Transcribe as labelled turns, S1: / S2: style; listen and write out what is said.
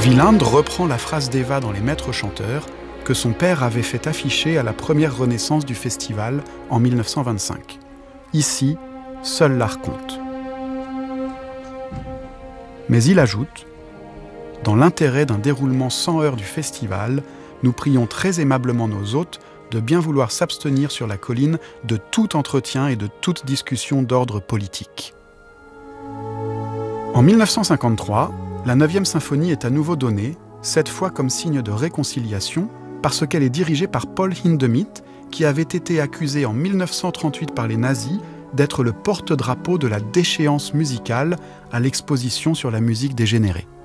S1: Wieland reprend la phrase d'Eva dans Les Maîtres chanteurs que son père avait fait afficher à la première renaissance du festival en 1925. Ici, seul l'art compte. Mais il ajoute « Dans l'intérêt d'un déroulement sans heurts du festival, nous prions très aimablement nos hôtes de bien vouloir s'abstenir sur la colline de tout entretien et de toute discussion d'ordre politique. » En 1953, la 9e symphonie est à nouveau donnée, cette fois comme signe de réconciliation, parce qu'elle est dirigée par Paul Hindemith, qui avait été accusé en 1938 par les nazis d'être le porte-drapeau de la déchéance musicale à l'exposition sur la musique dégénérée.